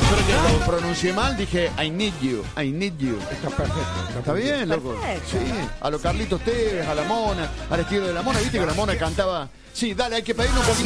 Pero que lo pronuncié mal, dije I need you. Está perfecto. ¿Está bien, loco? Perfecto. Sí, a los Carlitos Tevez, a la Mona, al estilo de la Mona. ¿Viste que la Mona cantaba? Sí, dale, hay que pedirle un poquito